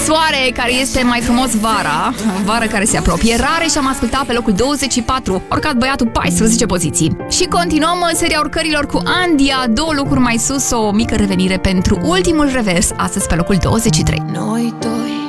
Soare care este mai frumos vara, vară care se apropie, Rare și am ascultat pe locul 24, urcat băiatul 14 poziții. Și continuăm seria urcărilor cu Andia, 2 locuri mai sus, o mică revenire pentru ultimul revers, astăzi pe locul 23. Noi doi